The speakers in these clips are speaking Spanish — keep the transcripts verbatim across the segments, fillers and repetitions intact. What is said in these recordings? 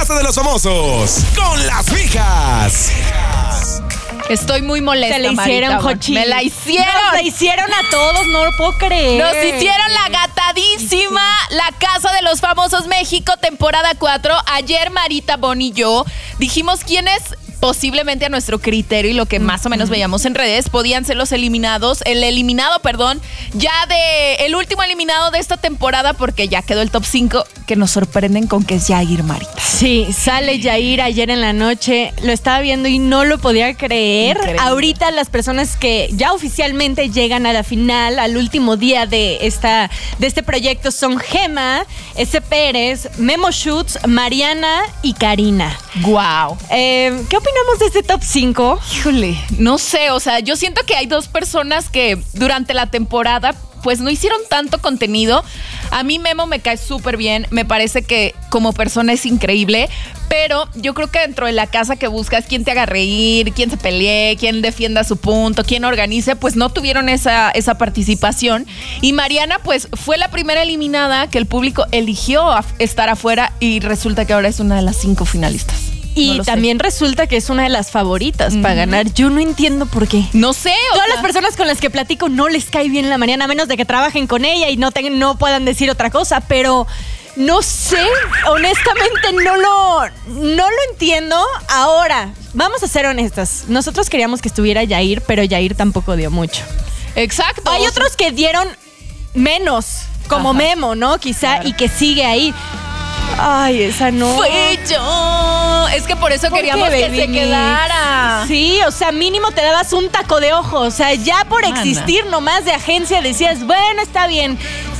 Casa de los Famosos con las mijas. Estoy muy molesta, Se le hicieron, Marita, Jochi. Me la hicieron. Nos la hicieron a todos, no lo puedo creer. Nos hicieron la gatadísima, La Casa de los Famosos México, temporada cuatro. Ayer Marita, Bon y yo dijimos quiénes posiblemente a nuestro criterio y lo que más o menos veíamos en redes podían ser los eliminados, el eliminado, perdón, ya de el último eliminado de esta temporada, porque ya quedó el top cinco, que nos sorprenden con que es Yair, Marita. Sí, sale Yair ayer en la noche, lo estaba viendo y no lo podía creer. Increíble. Ahorita las personas que ya oficialmente llegan a la final, al último día de, esta, de este proyecto son Gema, S. Pérez, Memo Schutz, Mariana y Karina. Wow. Eh, ¿Qué opinamos de este top cinco? Híjole, no sé, o sea, yo siento que hay dos personas que durante la temporada pues no hicieron tanto contenido. A mí Memo me cae súper bien, me parece que como persona es increíble, pero yo creo que dentro de la casa que buscas quién te haga reír, quién se pelee, quién defienda su punto, quién organice, pues no tuvieron esa, esa participación. Y Mariana pues fue la primera eliminada que el público eligió a estar afuera y resulta que ahora es una de las cinco finalistas. Y No también sé. resulta que es una de las favoritas Uh-huh. para ganar. Yo no entiendo por qué. No sé, o Todas sea, las personas con las que platico no les cae bien la Mariana, a menos de que trabajen con ella y no, tengan, no puedan decir otra cosa, pero no sé, honestamente no lo, no lo entiendo. Ahora, vamos a ser honestas. Nosotros queríamos que estuviera Yair, pero Yair tampoco dio mucho. exacto. Hay o sea, otros que dieron menos, como Ajá. Memo, ¿no? Quizá, Claro. y que sigue ahí. Ay, esa no. Fui yo. Es que por eso ¿Por queríamos qué, que Baby se Mix? quedara. Sí, o sea, mínimo te dabas un taco de ojo. O sea, ya por Mana. existir nomás de agencia decías, bueno, está bien.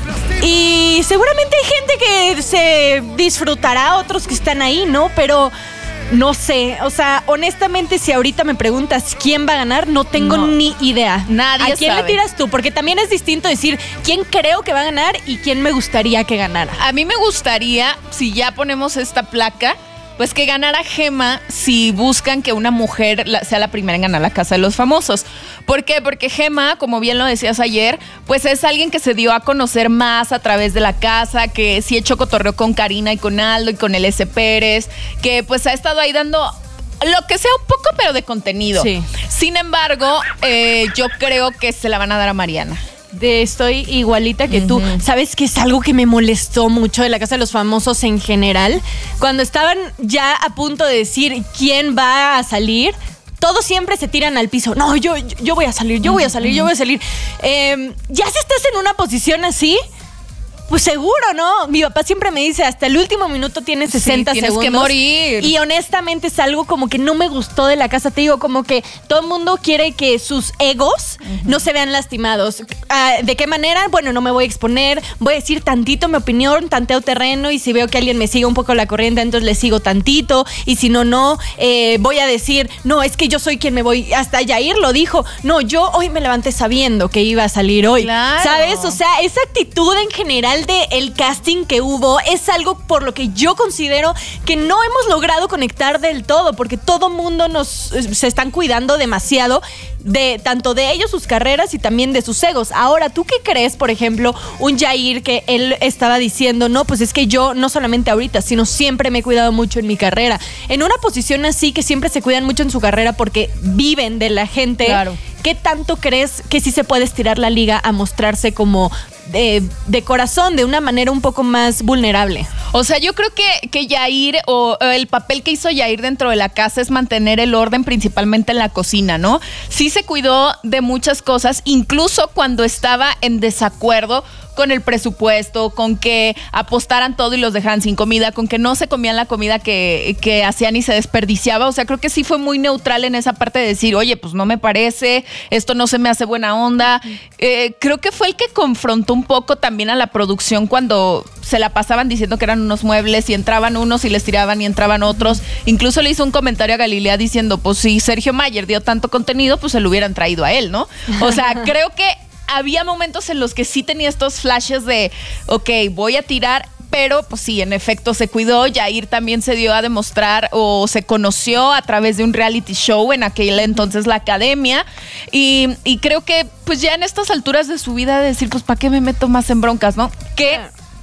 Y seguramente hay gente que se disfrutará, otros que están ahí, ¿no? Pero no sé, o sea, honestamente, si ahorita me preguntas quién va a ganar, no tengo No. ni idea. Nadie ¿A quién sabe. le tiras tú? Porque también es distinto decir quién creo que va a ganar y quién me gustaría que ganara. A mí me gustaría, si ya ponemos esta placa, pues que ganara Gema si buscan que una mujer la- sea la primera en ganar la Casa de los Famosos. ¿Por qué? Porque Gema, como bien lo decías ayer, pues es alguien que se dio a conocer más a través de la casa, que sí echó cotorreo con Karina y con Aldo y con el S. Pérez, que pues ha estado ahí dando lo que sea un poco, pero de contenido. Sí. Sin embargo, eh, yo creo que se la van a dar a Mariana. De estoy igualita que tú. ¿Sabes qué es algo que me molestó mucho de la Casa de los Famosos en general? Cuando estaban ya a punto de decir quién va a salir, todos siempre se tiran al piso. No, yo, yo voy a salir, yo voy a salir, yo voy a salir. Eh, ya si estás en una posición así, pues seguro, ¿no? Mi papá siempre me dice, hasta el último minuto tienes sesenta tienes segundos. que morir. Y honestamente es algo como que no me gustó de la casa. Te digo, como que todo el mundo quiere que sus egos uh-huh. no se vean lastimados. Uh, ¿De qué manera? Bueno, no me voy a exponer. Voy a decir tantito mi opinión, tanteo terreno. Y si veo que alguien me sigue un poco la corriente, entonces le sigo tantito. Y si no, no. Eh, voy a decir, no, es que yo soy quien me voy. Hasta Yair lo dijo. No, yo hoy me levanté sabiendo que iba a salir hoy. Claro. ¿Sabes? O sea, esa actitud en general de el casting que hubo es algo por lo que yo considero que no hemos logrado conectar del todo, porque todo mundo nos se están cuidando demasiado de tanto de ellos, sus carreras y también de sus egos. Ahora, ¿tú qué crees, por ejemplo, un Yair que él estaba diciendo, no, pues es que yo no solamente ahorita, sino siempre me he cuidado mucho en mi carrera? En una posición así que siempre se cuidan mucho en su carrera porque viven de la gente. Claro. ¿Qué tanto crees que sí se puede estirar la liga a mostrarse como de, de corazón, de una manera un poco más vulnerable? O sea, yo creo que, que Yair o el papel que hizo Yair dentro de la casa es mantener el orden principalmente en la cocina, ¿no? Sí se cuidó de muchas cosas, incluso cuando estaba en desacuerdo con el presupuesto, con que apostaran todo y los dejaran sin comida, con que no se comían la comida que, que hacían y se desperdiciaba. O sea, creo que sí fue muy neutral en esa parte de decir, oye, pues no me parece, esto no se me hace buena onda. Eh, creo que fue el que confrontó un poco también a la producción cuando se la pasaban diciendo que eran unos muebles y entraban unos y les tiraban y entraban otros. Incluso le hizo un comentario a Galilea diciendo, pues si Sergio Mayer dio tanto contenido, pues se lo hubieran traído a él, ¿no? O sea, creo que había momentos en los que sí tenía estos flashes de, ok, voy a tirar, pero pues sí, en efecto se cuidó. Yair también se dio a demostrar o se conoció a través de un reality show, en aquel entonces La Academia, y, y creo que pues ya en estas alturas de su vida decir, pues ¿para qué me meto más en broncas, no? Que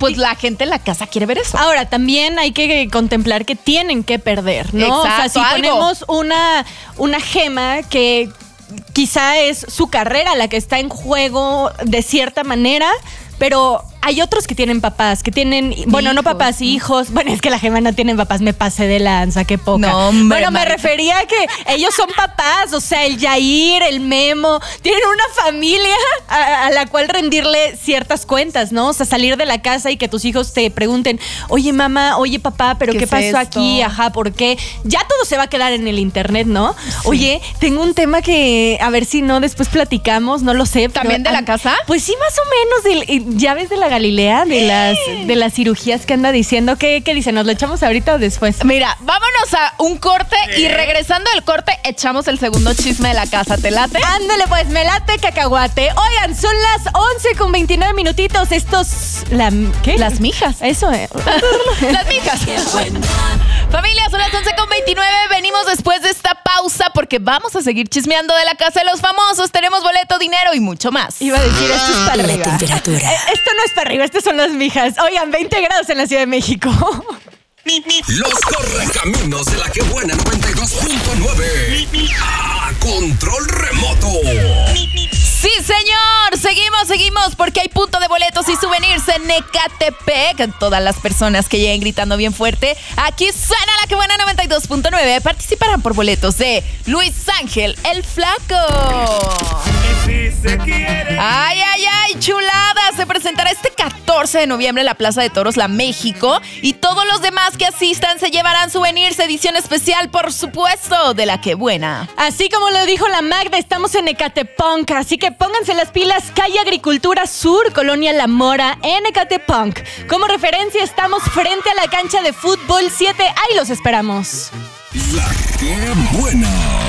pues la gente en la casa quiere ver eso. Ahora, también hay que contemplar que tienen que perder, ¿no? Exacto, o sea, si algo. ponemos una, una gema que quizá es su carrera la que está en juego de cierta manera, pero hay otros que tienen papás, que tienen, bueno, hijos. no papás, hijos. Bueno, es que la gema no tiene papás, me pasé de lanza, qué poca. No, hombre, bueno, me Marta. refería a que ellos son papás, o sea, el Yair, el Memo, tienen una familia a, a la cual rendirle ciertas cuentas, ¿no? O sea, salir de la casa y que tus hijos te pregunten, oye, mamá, oye, papá, ¿pero ¿Qué qué, es pasó esto? aquí? Ajá, ¿por qué? Ya todo se va a quedar en el internet, ¿no? Sí. Oye, tengo un tema que, a ver si no, después platicamos, no lo sé. ¿También pero, de la casa? Pues sí, más o menos. De, ya ves de la Galilea, de las, de las cirugías que anda diciendo. ¿Qué, qué dice? ¿Nos lo echamos ahorita o después? Mira, vámonos a un corte y regresando del corte echamos el segundo chisme de la casa. ¿Te late? Ándale pues, me late cacahuate. Oigan, son las once con veintinueve minutitos. Estos... La, ¿Qué? Las mijas. Eso, eh. Las mijas. Familia, son las once con veintinueve. Venimos después de esta pausa porque vamos a seguir chismeando de la casa de los famosos. Tenemos boleto, dinero y mucho más. Iba a decir, esto es para La arriba. temperatura. Eh, Esto no es para arriba, estas son las mijas. Oigan, veinte grados en la Ciudad de México. Los correcaminos de la que buena noventa y dos punto nueve. A control remoto. Sí, señor. Seguimos, seguimos, porque hay punto de boletos y souvenirs en Ecatepec. Todas las personas que lleguen gritando bien fuerte, aquí suena la que buena noventa y dos punto nueve. Participarán por boletos de Luis Ángel, el Flaco. Ay, ay, ay, chulada. Se presentará este catorce de noviembre en la Plaza de Toros, La México. Y todos los demás que asistan se llevarán souvenirs, edición especial, por supuesto, de la que buena. Así como lo dijo la Magda, estamos en Ecatepunk, así que pónganse las pilas. Calle Agricultura Sur, Colonia La Mora, en Ecatepunk. Como referencia, estamos frente a la cancha de fútbol siete. Ahí los esperamos. La que buena.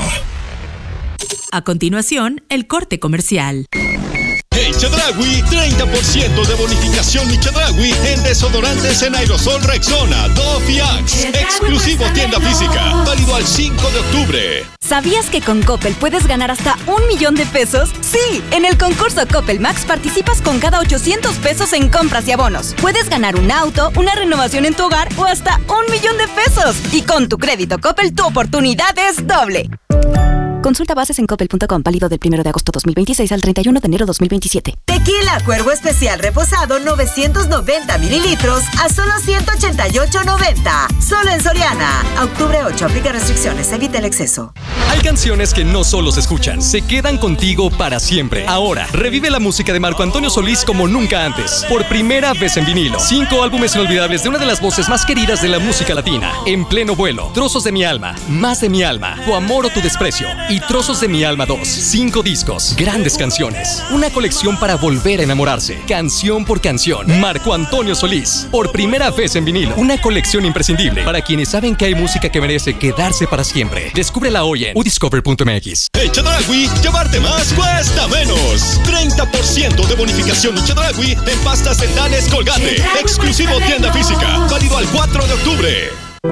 A continuación, el corte comercial. En Chedraui, treinta por ciento de bonificación y Chedraui en desodorantes en aerosol Rexona, Dove y Axe. Exclusivo tienda física, válido al cinco de octubre. ¿Sabías que con Coppel puedes ganar hasta un millón de pesos? Sí, en el concurso Coppel Max participas con cada ochocientos pesos en compras y abonos. Puedes ganar un auto, una renovación en tu hogar o hasta un millón de pesos. Y con tu crédito Coppel, tu oportunidad es doble. Consulta bases en coppel punto com, válido del primero de agosto dos mil veintiséis al treinta y uno de enero dos mil veintisiete. Tequila Cuervo Especial reposado novecientos noventa mililitros a solo ciento ochenta y ocho noventa. Solo en Soriana. A octubre ocho, aplica restricciones, evita el exceso. Hay canciones que no solo se escuchan, se quedan contigo para siempre. Ahora, revive la música de Marco Antonio Solís como nunca antes. Por primera vez en vinilo. Cinco álbumes inolvidables de una de las voces más queridas de la música latina. En pleno vuelo. Trozos de mi alma. Más de mi alma. Tu amor o tu desprecio. Y Trozos de mi alma dos. Cinco discos. Grandes canciones. Una colección para volver a enamorarse. Canción por canción. Marco Antonio Solís. Por primera vez en vinilo. Una colección imprescindible para quienes saben que hay música que merece quedarse para siempre. Descúbrela hoy en udiscover punto m x. En Chedraui, llevarte más cuesta menos. treinta por ciento de bonificación y Chedraui en pastas dentales Colgate. Exclusivo tienda física, válido al cuatro de octubre.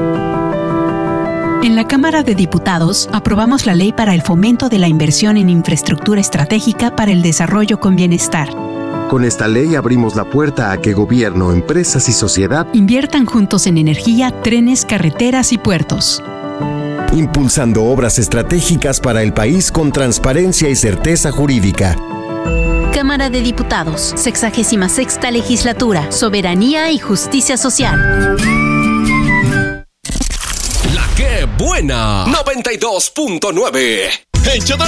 En la Cámara de Diputados aprobamos la Ley para el Fomento de la Inversión en Infraestructura Estratégica para el Desarrollo con Bienestar. Con esta ley abrimos la puerta a que gobierno, empresas y sociedad inviertan juntos en energía, trenes, carreteras y puertos. Impulsando obras estratégicas para el país con transparencia y certeza jurídica. Cámara de Diputados, sexagésima sexta Legislatura, Soberanía y Justicia Social. La que buena noventa y dos punto nueve. En